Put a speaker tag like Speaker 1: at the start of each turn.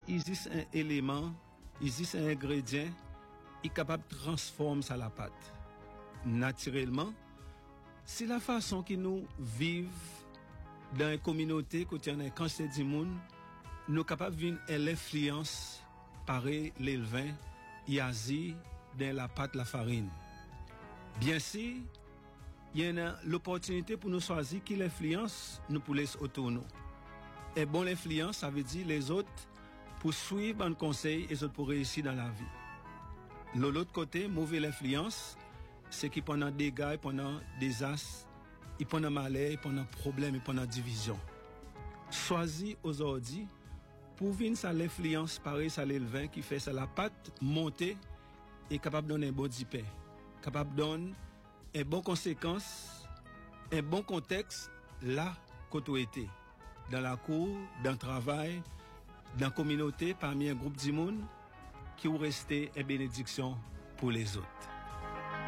Speaker 1: il existe un élément, il existe un ingrédient qui est capable de transformer ça la pâte. Naturellement, c'est la façon que nous vivons dans une communauté, quand c'est du monde, nous sommes capables de vivre l'influence par les levains, yazi, dans la pâte, la farine. Bien sûr, il y a l'opportunité pour nous choisir qui l'influence nous pour laisser autour de nous. Et bon, l'influence, ça veut dire les autres pour suivre un conseil et les autres pour réussir dans la vie. De l'autre côté, mauvaise influence, c'est qui pendant des dégâts, pendant désastres, et pendant malheur, pendant problème, et pendant division. Choisis aujourd'hui pour venir ça l'influence pareil, ça l'élevain qui fait ça la pâte monter et capable de donner un bon pain, capable de donner une bonne conséquence, un bon contexte là où tu étais. Dans la cour, dans le travail, dans la communauté, parmi un groupe de monde qui ont resté une bénédiction pour les autres.